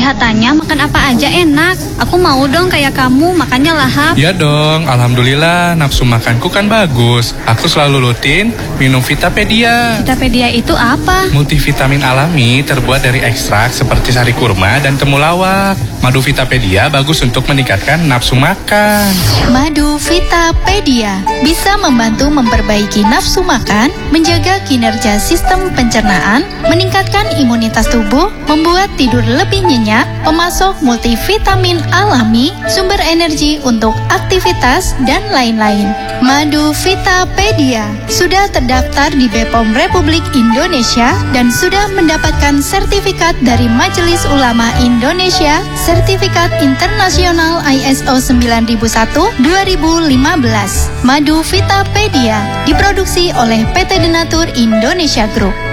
Kelihatannya makan apa aja enak. Aku mau dong kayak kamu, makannya lahap. Ya dong, alhamdulillah nafsu makanku kan bagus. Aku selalu rutin minum Vitapedia. Vitapedia itu apa? Multivitamin alami terbuat dari ekstrak seperti sari kurma dan temulawak. Madu Vitapedia bagus untuk meningkatkan nafsu makan. Madu Vitapedia bisa membantu memperbaiki nafsu makan, menjaga kinerja sistem pencernaan, meningkatkan imunitas tubuh, membuat tidur lebih nyenyak, pemasok multivitamin alami, sumber energi untuk aktivitas, dan lain-lain. Madu Vitapedia sudah terdaftar di BPOM Republik Indonesia dan sudah mendapatkan sertifikat dari Majelis Ulama Indonesia, sertifikat internasional ISO 9001-2015. Madu Vitapedia diproduksi oleh PT Denatur Indonesia Group.